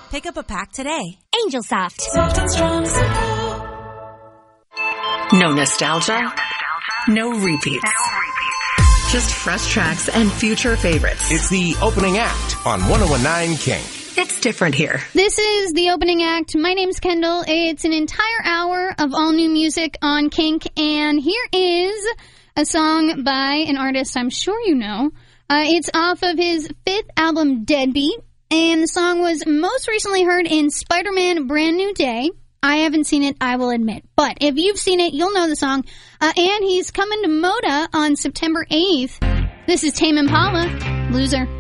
Pick up a pack today. Angel Soft. Soft and strong simple. No nostalgia. No repeats. Just fresh tracks and future favorites. It's the opening act on 101.9 King. It's different here. This is the opening act. My name's Kendall. It's an entire hour of all new music on Kink, and here is a song by an artist I'm sure you know. It's off of his 5th album, Deadbeat, and the song was most recently heard in Spider-Man Brand New Day. I haven't seen it, I will admit. But if you've seen it, you'll know the song. And he's coming to Moda on September 8th. This is Tame Impala, Loser.